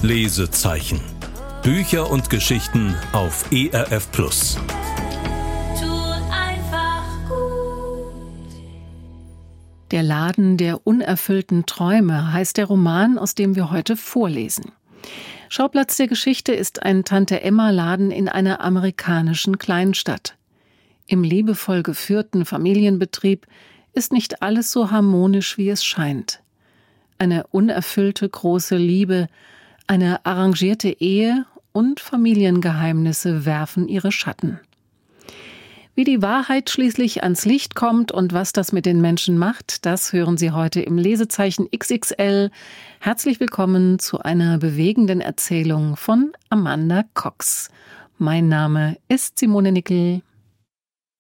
Lesezeichen. Bücher und Geschichten auf ERF+. Der Laden der unerfüllten Träume heißt der Roman, aus dem wir heute vorlesen. Schauplatz der Geschichte ist ein Tante-Emma-Laden in einer amerikanischen Kleinstadt. Im liebevoll geführten Familienbetrieb ist nicht alles so harmonisch, wie es scheint. Eine unerfüllte große Liebe, eine arrangierte Ehe und Familiengeheimnisse werfen ihre Schatten. Wie die Wahrheit schließlich ans Licht kommt und was das mit den Menschen macht, das hören Sie heute im Lesezeichen XXL. Herzlich willkommen zu einer bewegenden Erzählung von Amanda Cox. Mein Name ist Simone Nickel.